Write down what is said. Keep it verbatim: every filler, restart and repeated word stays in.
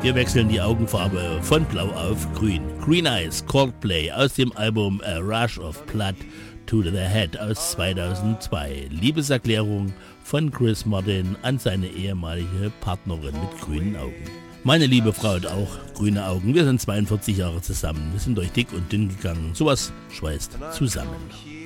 Wir wechseln die Augenfarbe von blau auf grün. Green Eyes, Coldplay aus dem Album A Rush of Blood to the Head aus zweitausendzwei. Liebeserklärung von Chris Martin an seine ehemalige Partnerin mit grünen Augen. Meine liebe Frau hat auch grüne Augen. Wir sind zweiundvierzig Jahre zusammen. Wir sind durch dick und dünn gegangen. Sowas schweißt zusammen.